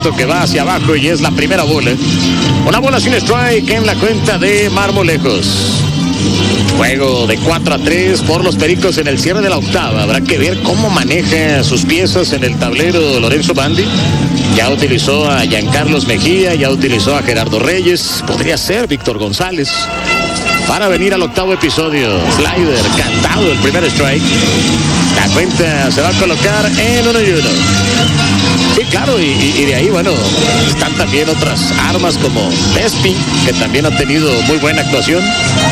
que va hacia abajo y es la primera bola. Una bola sin strike en la cuenta de Marmolejos. Juego de 4-3 por los Pericos en el cierre de la octava. Habrá que ver cómo maneja sus piezas en el tablero Lorenzo Bandi. Ya utilizó a Giancarlos Mejía, ya utilizó a Gerardo Reyes. Podría ser Víctor González para venir al octavo episodio. Slider, cantado el primer strike. La cuenta se va a colocar en 1-1. Sí, claro, y de ahí, bueno, están también otras armas como Vespi, que también ha tenido muy buena actuación.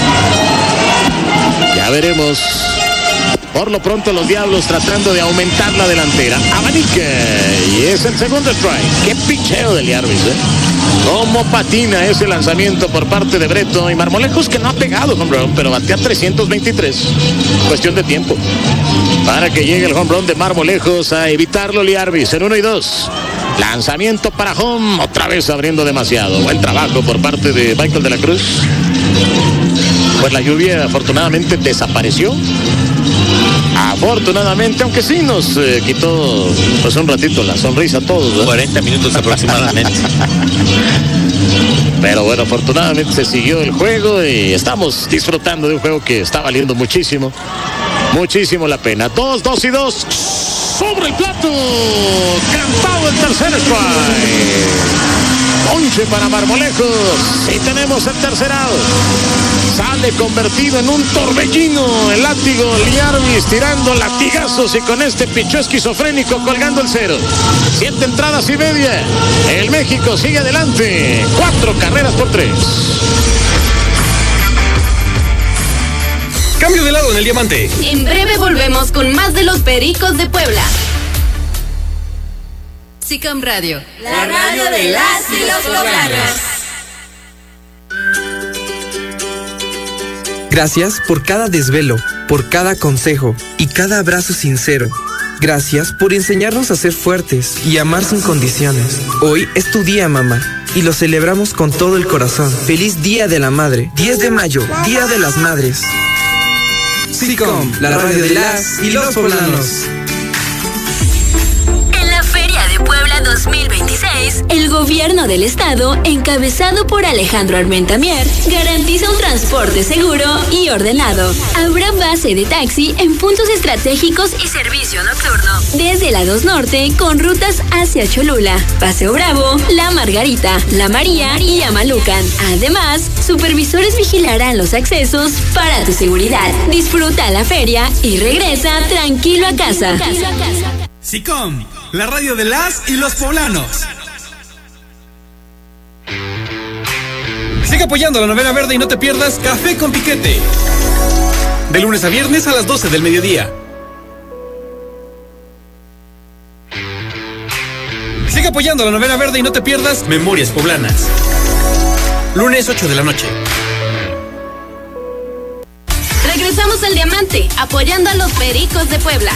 Ya veremos. Por lo pronto los Diablos tratando de aumentar la delantera. Abanica, y es el segundo strike. Qué picheo de Liarbis, Cómo patina ese lanzamiento por parte de Breto. Y Marmolejos, que no ha pegado home run, pero batea 323. Cuestión de tiempo para que llegue el home run de Marmolejos a evitarlo Liarbis en 1-2. Lanzamiento para home, otra vez abriendo demasiado. Buen trabajo por parte de Michael de la Cruz. Pues la lluvia afortunadamente desapareció. Afortunadamente, aunque sí nos quitó pues un ratito la sonrisa a todos, 40 minutos aproximadamente. Pero bueno, afortunadamente se siguió el juego y estamos disfrutando de un juego que está valiendo muchísimo la pena. 2-2 sobre el plato. Cantado el tercer strike. Ponche para Marmolejos. Y tenemos el tercer out. Sale convertido en un torbellino el látigo Liarbis, tirando latigazos y con este pichó esquizofrénico colgando el 0. 7 entradas y media. El México sigue adelante. 4 carreras por 3. Cambio de lado en el diamante. En breve volvemos con más de los Pericos de Puebla. SICOM Radio, la radio de las y los poblanos. Gracias por cada desvelo, por cada consejo y cada abrazo sincero. Gracias por enseñarnos a ser fuertes y amar sin condiciones. Hoy es tu día, mamá, y lo celebramos con todo el corazón. Feliz Día de la Madre, 10 de mayo, Día de las Madres. SICOM, la radio de las y los poblanos. Puebla 2026, el gobierno del estado, encabezado por Alejandro Armenta Mier, garantiza un transporte seguro y ordenado. Habrá base de taxi en puntos estratégicos y servicio nocturno. Desde la 2 Norte, con rutas hacia Cholula, Paseo Bravo, La Margarita, La María y Amalucan. Además, supervisores vigilarán los accesos para tu seguridad. Disfruta la feria y regresa tranquilo a casa. SICOM, la radio de las y los poblanos. Sigue apoyando la novena verde y no te pierdas Café con Piquete. De lunes a viernes a las 12 del mediodía. Sigue apoyando la novena verde y no te pierdas Memorias Poblanas. Lunes 8 de la noche. Regresamos al diamante, apoyando a los Pericos de Puebla.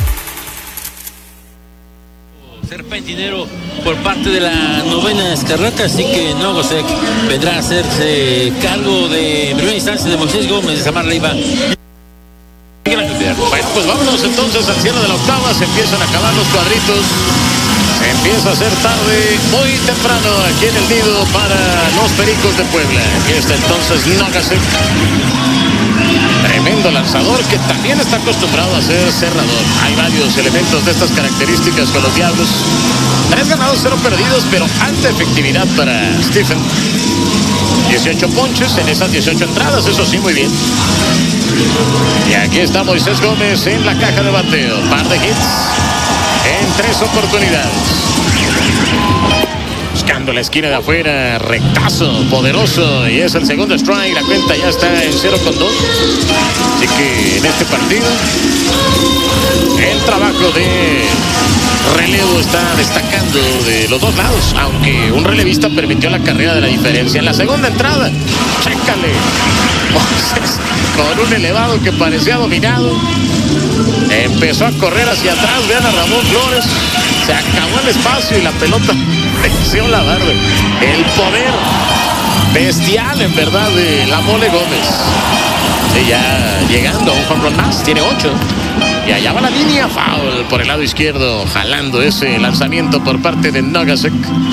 Serpentinero por parte de la novena escarlata, así que Nogosek vendrá a hacerse cargo de en primera instancia de Moisés Gómez, de Samar Leiva. Bueno, pues vámonos entonces al cierre de la octava. Se empiezan a acabar los cuadritos. Se empieza a hacer tarde, muy temprano aquí en el nido para los Pericos de Puebla. Aquí está entonces Nogosek. Tremendo lanzador que también está acostumbrado a ser cerrador. Hay varios elementos de estas características con los Diablos. 3 ganados, 0 perdidos, pero alta efectividad para Stephen. 18 ponches en esas 18 entradas, eso sí, muy bien. Y aquí está Moisés Gómez en la caja de bateo. Par de hits en 3 oportunidades. Buscando la esquina de afuera, rectazo poderoso, y es el segundo strike. La cuenta ya está en 0-2. Así que en este partido el trabajo de relevo está destacando de los dos lados, aunque un relevista permitió la carrera de la diferencia en la segunda entrada. Chécale, Moisés, con un elevado que parecía dominado, empezó a correr hacia atrás. Vean a Ramón Flores, se acabó el espacio y la pelota venció la barra. El poder bestial en verdad de la Mole Gómez. Sí, ya llegando a un home run más, tiene 8. Y allá va la línea, foul por el lado izquierdo, jalando ese lanzamiento por parte de Nogosek.